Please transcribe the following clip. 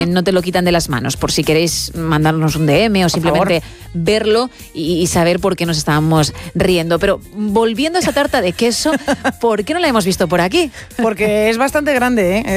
no te lo quitan de las manos, por si queréis mandarnos un DM o simplemente verlo y saber por qué nos estábamos riendo. Pero volviendo a esa tarta de queso, ¿por qué no la hemos visto por aquí? Porque es bastante grande, ¿eh?